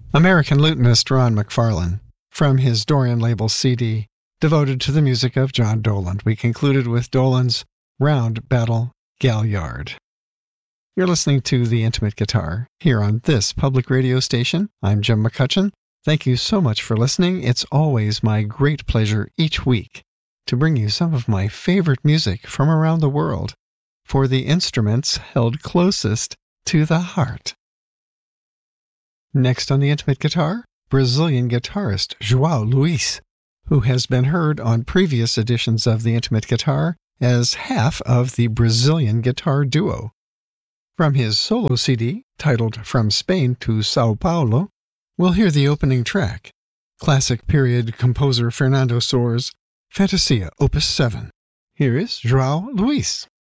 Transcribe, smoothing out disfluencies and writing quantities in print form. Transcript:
American lutenist Ron McFarlane, from his Dorian Label CD, devoted to the music of John Doland. We concluded with Doland's Round Battle Gaillard. You're listening to The Intimate Guitar here on this public radio station. I'm Jim McCutcheon. Thank you so much for listening. It's always my great pleasure each week to bring you some of my favorite music from around the world for the instruments held closest to the heart. Next on The Intimate Guitar, Brazilian guitarist João Luís, who has been heard on previous editions of The Intimate Guitar as half of the Brazilian guitar duo. From his solo CD, titled From Spain to Sao Paulo, we'll hear the opening track, classic period composer Fernando Soares' Fantasia, Opus 7. Here is João Luís.